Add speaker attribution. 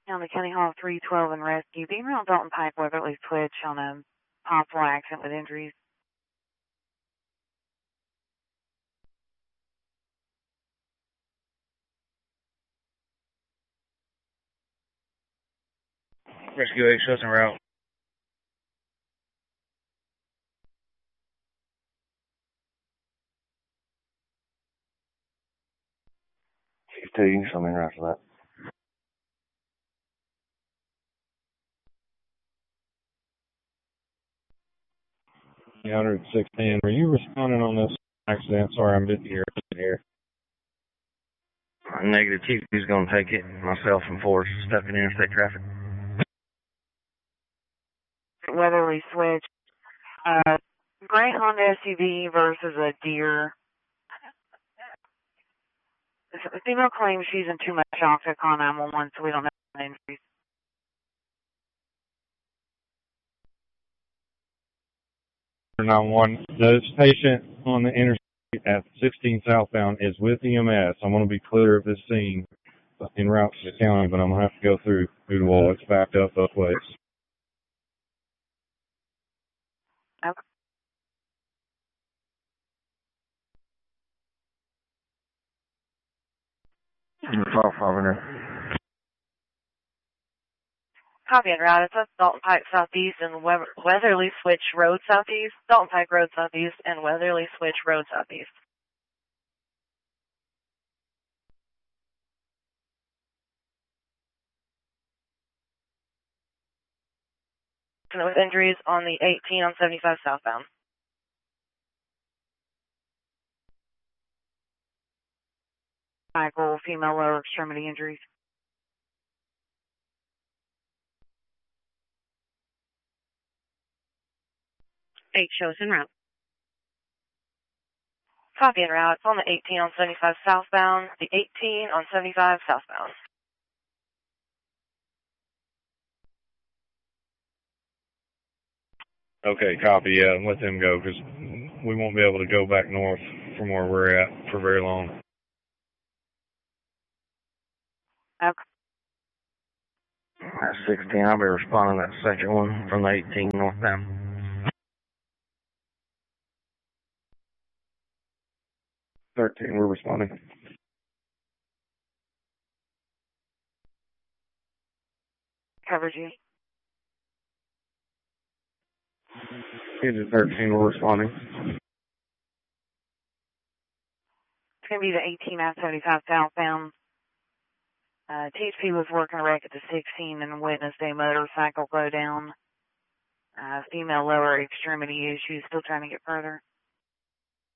Speaker 1: On the County Hall 312 and rescue. Being around Dalton Pike, Weatherly Switch on a possible accident with injuries.
Speaker 2: Rescue 8 shows en route. Chief 2, you can show me en route for that.
Speaker 3: The 116, were you responding on this accident? Sorry, I'm busy here.
Speaker 2: Negative, Chief 2's going to take it. Myself and Forrest stuck in interstate traffic.
Speaker 1: Weatherly Switch. Gray Honda SUV versus a deer. The female claims she's in too much shock to call 911, so we don't know the injuries.
Speaker 3: This patient on the interstate at 16 southbound is with EMS. I'm going to be clear of this scene en route to the county, but I'm going to have to go through the wall. It's backed up both ways.
Speaker 1: Okay. Copy en route. It's Dalton Pike Southeast and Weatherly Switch Road Southeast. Dalton Pike Road Southeast and Weatherly Switch Road Southeast. And with injuries on the 18 on 75 southbound. Michael, female lower extremity injuries.
Speaker 4: Eight shows en route.
Speaker 1: Copy en route. It's on the 18 on 75 southbound. The 18 on 75 southbound.
Speaker 3: Okay, copy. Yeah, let them go because we won't be able to go back north from where we're at for very long.
Speaker 1: Okay.
Speaker 2: That's 16. I'll be responding to that second one from the 18 northbound.
Speaker 3: We're responding.
Speaker 1: Coverage you.
Speaker 3: Engine 13, we're responding.
Speaker 1: It's going to be the 18 on 75 southbound. THP was working a wreck at the 16 and witnessed a motorcycle go down. Female lower extremity issues, still trying to get further.